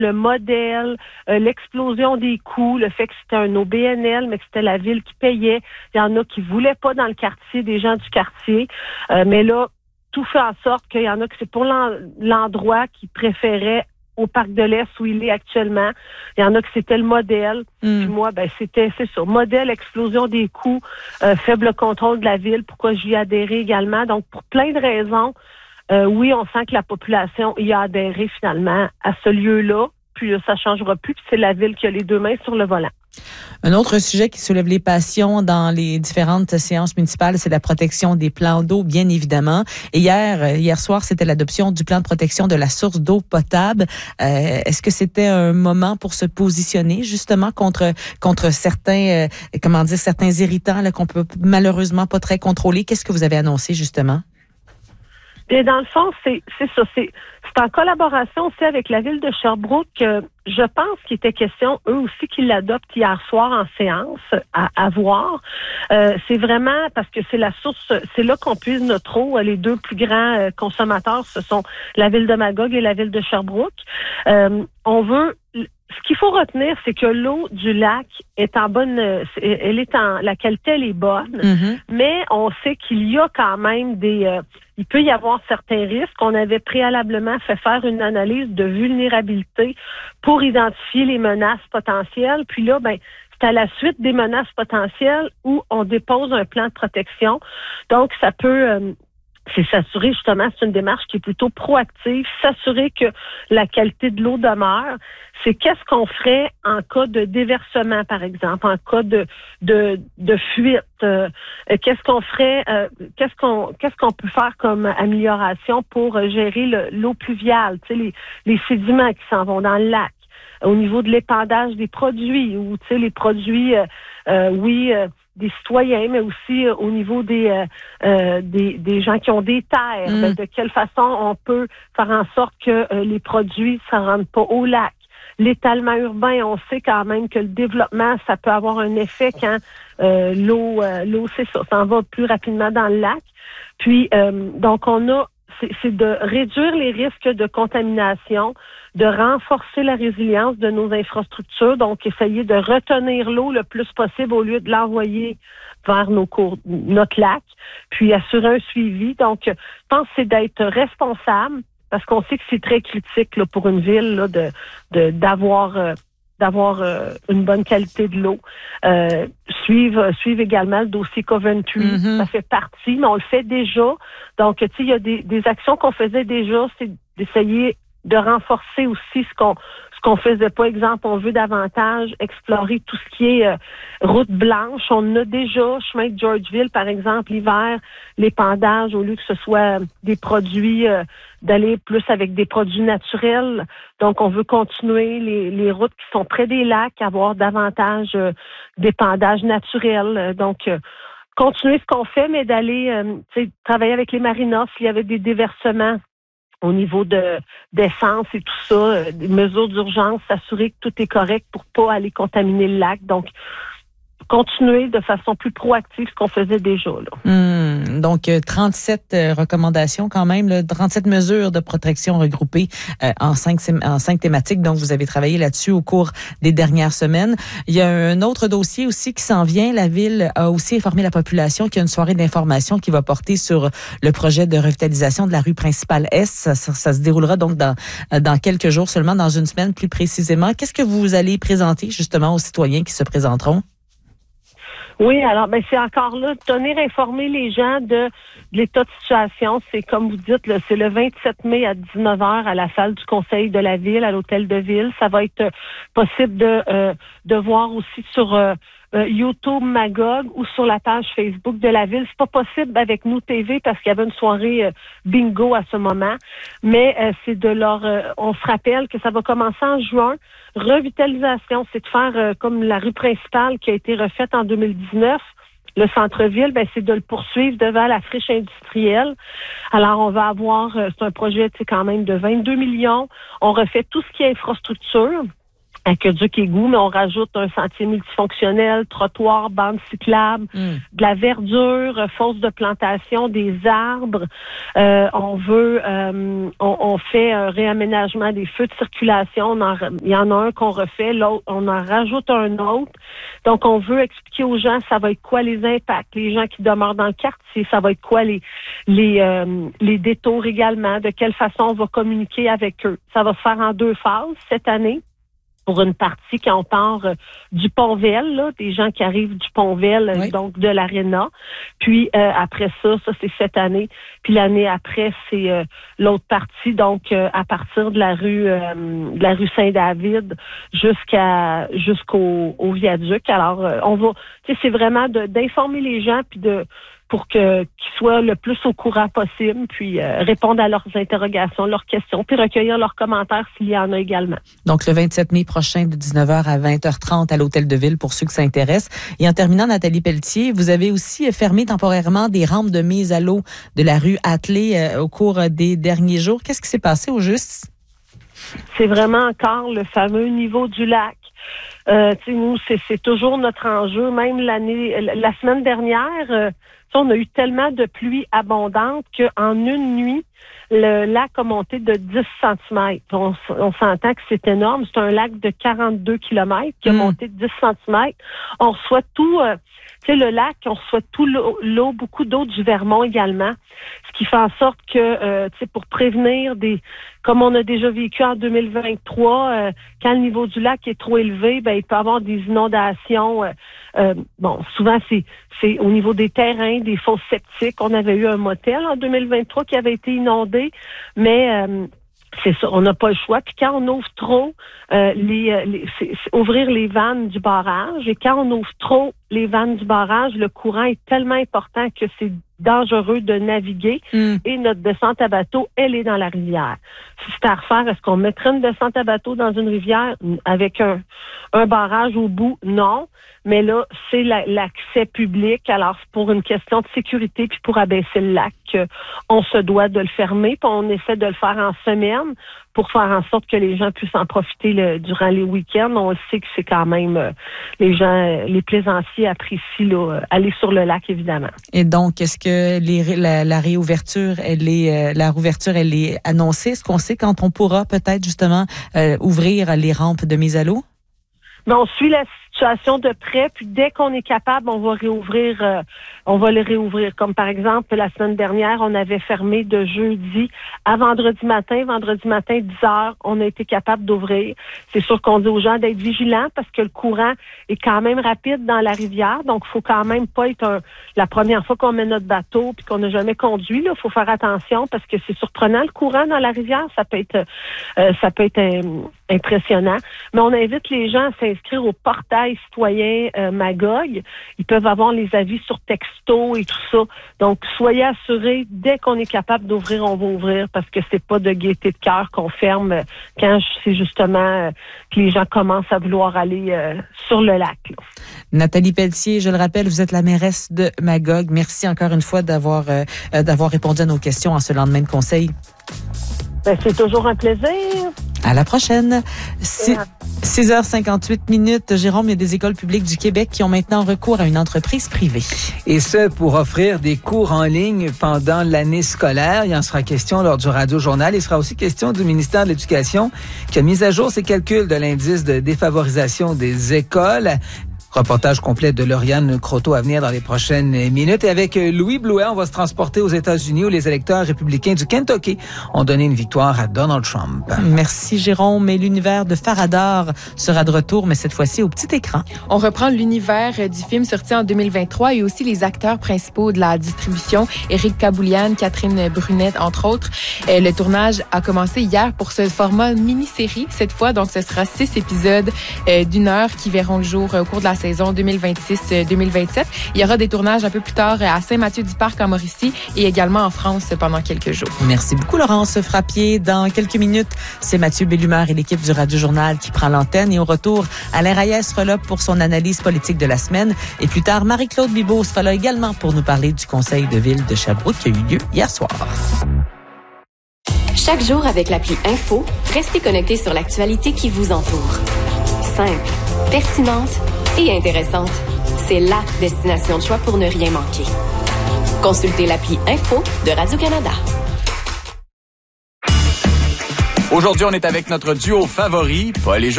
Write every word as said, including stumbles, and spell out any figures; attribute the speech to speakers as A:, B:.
A: le modèle, euh, l'explosion des coûts, le fait que c'était un O B N L, mais que c'était la ville qui payait. Il y en a qui voulaient pas dans le quartier, des gens du quartier. Euh, mais là, tout fait en sorte qu'il y en a que c'est pour l'en- l'endroit qui préférait au Parc de l'Est où il est actuellement. Il y en a que c'était le modèle.
B: Mm.
A: Puis moi, ben c'était, c'est ça, modèle, explosion des coûts, euh, faible contrôle de la ville, pourquoi j'y ai adhéré également. Donc, pour plein de raisons, euh, oui, on sent que la population y a adhéré finalement à ce lieu-là. Puis ça changera plus, puis c'est la ville qui a les deux mains sur le volant.
B: Un autre sujet qui soulève les passions dans les différentes séances municipales, c'est la protection des plans d'eau, bien évidemment. Et hier, hier soir, c'était l'adoption du plan de protection de la source d'eau potable. Euh, est-ce que c'était un moment pour se positionner justement contre contre certains, euh, comment dire, certains irritants là, qu'on peut malheureusement pas très contrôler? Qu'est-ce que vous avez annoncé justement?
A: Et dans le fond, c'est c'est ça, c'est c'est en collaboration aussi avec la ville de Sherbrooke. Euh, je pense qu'il était question, eux aussi, qu'ils l'adoptent hier soir en séance, à, à voir. Euh, c'est vraiment parce que c'est la source, c'est là qu'on puise notre eau. Les deux plus grands euh, consommateurs, ce sont la ville de Magog et la ville de Sherbrooke. Euh, on veut... Ce qu'il faut retenir, c'est que l'eau du lac est en bonne, elle est en, la qualité elle est bonne,
B: Mm-hmm.
A: mais on sait qu'il y a quand même des, euh, il peut y avoir certains risques. On avait préalablement fait faire une analyse de vulnérabilité pour identifier les menaces potentielles. Puis là, ben, c'est à la suite des menaces potentielles où on dépose un plan de protection. Donc, ça peut euh, c'est s'assurer justement, c'est une démarche qui est plutôt proactive, s'assurer que la qualité de l'eau demeure. C'est qu'est-ce qu'on ferait en cas de déversement, par exemple, en cas de de, de fuite. Euh, qu'est-ce qu'on ferait, euh, qu'est-ce qu'on qu'est-ce qu'on peut faire comme amélioration pour gérer le, l'eau pluviale, tu sais, les, les sédiments qui s'en vont dans le lac, au niveau de l'épandage des produits, ou tu sais, les produits, euh, euh, oui. Euh, des citoyens, mais aussi euh, au niveau des, euh, euh, des des gens qui ont des terres.
B: Mm.
A: Ben, de quelle façon on peut faire en sorte que euh, les produits ne se rendent pas au lac. L'étalement urbain, on sait quand même que le développement, ça peut avoir un effet quand euh, l'eau, euh, l'eau, c'est ça, s'en va plus rapidement dans le lac. Puis, euh, donc, on a, c'est, c'est de réduire les risques de contamination, de renforcer la résilience de nos infrastructures, donc essayer de retenir l'eau le plus possible au lieu de l'envoyer vers nos cours, notre lac, puis assurer un suivi. Donc, je pense que c'est d'être responsable, parce qu'on sait que c'est très critique là, pour une ville là, de, de d'avoir euh, d'avoir euh, une bonne qualité de l'eau. Euh, suivre, suivre également le dossier Coventry, mm-hmm. Ça fait partie, mais on le fait déjà. Donc, tu sais, il y a des, des actions qu'on faisait déjà, c'est d'essayer de renforcer aussi ce qu'on ce qu'on faisait pas. Exemple, on veut davantage explorer tout ce qui est euh, route blanche. On a déjà chemin de Georgeville, par exemple, l'hiver, l'épandage, au lieu que ce soit des produits, euh, d'aller plus avec des produits naturels. Donc, on veut continuer les, les routes qui sont près des lacs, avoir davantage euh, d'épandage naturel. Donc, euh, continuer ce qu'on fait, mais d'aller euh, tu sais, travailler avec les marinas s'il y avait des déversements au niveau de d'essence et tout ça, euh, des mesures d'urgence, s'assurer que tout est correct pour pas aller contaminer le lac. Donc, continuer de façon plus proactive ce qu'on faisait déjà. Là.
B: Mmh, donc, euh, trente-sept euh, recommandations quand même, là, trente-sept mesures de protection regroupées euh, en cinq en cinq thématiques. Donc, vous avez travaillé là-dessus au cours des dernières semaines. Il y a un autre dossier aussi qui s'en vient. La Ville a aussi informé la population qu'il y a une soirée d'information qui va porter sur le projet de revitalisation de la rue principale Est. Ça, ça, ça se déroulera donc dans, dans quelques jours seulement, dans une semaine plus précisément. Qu'est-ce que vous allez présenter justement aux citoyens qui se présenteront?
A: Oui, alors ben c'est encore là, tenir informer les gens de, de l'état de situation. C'est comme vous dites, là, c'est le vingt-sept mai à dix-neuf heures à la salle du Conseil de la Ville, à l'Hôtel de Ville. Ça va être possible de euh, de voir aussi sur euh, euh, YouTube Magog ou sur la page Facebook de la Ville. C'est pas possible avec Nous T V parce qu'il y avait une soirée euh, bingo à ce moment. Mais euh, c'est de leur... Euh, on se rappelle que ça va commencer en juin. Revitalisation, c'est de faire euh, comme la rue principale qui a été refaite en deux mille dix-neuf. Le centre-ville, ben, c'est de le poursuivre devant la friche industrielle. Alors, on va avoir, euh, c'est un projet, c'est quand même de vingt-deux millions. On refait tout ce qui est infrastructure. aqueduc égout, mais on rajoute un sentier multifonctionnel, trottoir, bande cyclable, mm. de la verdure, fosse de plantation, des arbres. Euh, on veut, euh, on, on fait un réaménagement des feux de circulation. On en, il y en a un qu'on refait, l'autre, on en rajoute un autre. Donc, on veut expliquer aux gens, ça va être quoi les impacts, les gens qui demeurent dans le quartier, ça va être quoi les les euh, les détours également, de quelle façon on va communiquer avec eux. Ça va se faire en deux phases cette année. Pour une partie quand on part euh, du Pont-Vel, là, des gens qui arrivent du Pont-Vel, oui. donc de l'Aréna. Puis euh, après ça, ça c'est cette année. Puis l'année après, c'est euh, l'autre partie, donc euh, à partir de la rue euh, de la rue Saint-David jusqu'à jusqu'au au viaduc. Alors euh, on va, tu sais, c'est vraiment de, d'informer les gens puis de pour que qu'ils soient le plus au courant possible, puis euh, répondre à leurs interrogations, leurs questions, puis recueillir leurs commentaires s'il y en a également.
B: Donc, le vingt-sept mai prochain, de dix-neuf heures à vingt heures trente à l'Hôtel de Ville, pour ceux qui s'intéressent. Et en terminant, Nathalie Pelletier, vous avez aussi fermé temporairement des rampes de mise à l'eau de la rue Attelé euh, au cours des derniers jours. Qu'est-ce qui s'est passé au juste?
A: C'est vraiment encore le fameux niveau du lac. Euh, tu sais, nous, c'est, c'est toujours notre enjeu. Même l'année, la semaine dernière, euh, on a eu tellement de pluie abondante qu'en une nuit, le lac a monté de dix centimètres. On, on s'entend que c'est énorme. C'est un lac de quarante-deux kilomètres qui a mmh. monté de dix centimètres. On reçoit tout, euh, tu sais, le lac, on reçoit tout l'eau, l'eau, beaucoup d'eau du Vermont également. Ce qui fait en sorte que, euh, tu sais, pour prévenir des, comme on a déjà vécu en deux mille vingt-trois, euh, quand le niveau du lac est trop élevé, ben il peut y avoir des inondations. Euh, euh, bon, souvent c'est c'est au niveau des terrains, des fosses septiques. On avait eu un motel en deux mille vingt-trois qui avait été inondé, mais euh, c'est ça, on n'a pas le choix. Puis quand on ouvre trop, euh, les, les c'est, c'est ouvrir les vannes du barrage, et quand on ouvre trop les vannes du barrage, le courant est tellement important que c'est dangereux de naviguer mm. et notre descente à bateau, elle est dans la rivière. Si c'était à refaire, est-ce qu'on mettrait une descente à bateau dans une rivière avec un, un barrage au bout? Non. Mais là, c'est la, l'accès public. Alors, c'est pour une question de sécurité puis pour abaisser le lac, on se doit de le fermer. Puis on essaie de le faire en semaine pour faire en sorte que les gens puissent en profiter le, durant les week-ends. On sait que c'est quand même, euh, les gens, les plaisanciers apprécient là, aller sur le lac, évidemment.
B: Et donc, est-ce que les, la, la réouverture, elle est, euh, la rouverture, elle est annoncée? Est-ce qu'on sait quand on pourra peut-être justement euh, ouvrir les rampes de mise à l'eau?
A: Mais on suit la situation de près, puis dès qu'on est capable, on va réouvrir, euh, on va les réouvrir. Comme par exemple, la semaine dernière, on avait fermé de jeudi à vendredi matin. Vendredi matin, dix heures, on a été capable d'ouvrir. C'est sûr qu'on dit aux gens d'être vigilants parce que le courant est quand même rapide dans la rivière, donc il faut quand même pas être un, la première fois qu'on met notre bateau puis qu'on n'a jamais conduit. Il faut faire attention parce que c'est surprenant le courant dans la rivière. Ça peut être, euh, ça peut être euh, impressionnant. Mais on invite les gens à s'inscrire au portail citoyen euh, Magog. Ils peuvent avoir les avis sur texto et tout ça. Donc, soyez assurés, dès qu'on est capable d'ouvrir, on va ouvrir parce que c'est pas de gaieté de cœur qu'on ferme quand c'est justement euh, que les gens commencent à vouloir aller euh, sur le lac. Là.
B: Nathalie Pelletier, je le rappelle, vous êtes la mairesse de Magog. Merci encore une fois d'avoir, euh, d'avoir répondu à nos questions en ce lendemain de conseil.
A: Ben, c'est toujours un plaisir.
B: À la prochaine. six heures cinquante-huit minutes. Jérôme, il y a des écoles publiques du Québec qui ont maintenant recours à une entreprise privée.
C: Et ce, pour offrir des cours en ligne pendant l'année scolaire. Il en sera question lors du Radio-Journal. Il sera aussi question du ministère de l'Éducation qui a mis à jour ses calculs de l'indice de défavorisation des écoles. Reportage complet de Lauriane Croteau à venir dans les prochaines minutes. Et avec Louis Blouet, on va se transporter aux États-Unis où les électeurs républicains du Kentucky ont donné une victoire à Donald Trump.
B: Merci Jérôme. Et l'univers de Faradar sera de retour, mais cette fois-ci au petit écran.
D: On reprend l'univers du film sorti en deux mille vingt-trois et aussi les acteurs principaux de la distribution, Éric Kaboulian, Catherine Brunette, entre autres. Le tournage a commencé hier pour ce format mini-série cette fois. Donc, ce sera six épisodes d'une heure qui verront le jour au cours de la saison deux mille vingt-six deux mille vingt-sept. Il y aura des tournages un peu plus tard à Saint-Mathieu-du-Parc en Mauricie et également en France pendant quelques jours.
B: Merci beaucoup Laurence Frappier. Dans quelques minutes, c'est Mathieu Bellumeur et l'équipe du Radio-Journal qui prend l'antenne. Et au retour, Alain Reyes sera là pour son analyse politique de la semaine. Et plus tard, Marie-Claude Bibeau sera là également pour nous parler du conseil de ville de Sherbrooke qui a eu lieu hier soir.
E: Chaque jour avec l'appli Info, restez connectés sur l'actualité qui vous entoure. Simple, pertinente et intéressante. C'est la destination de choix pour ne rien manquer. Consultez l'appli Info de Radio-Canada.
F: Aujourd'hui, on est avec notre duo favori, Paul et Jo.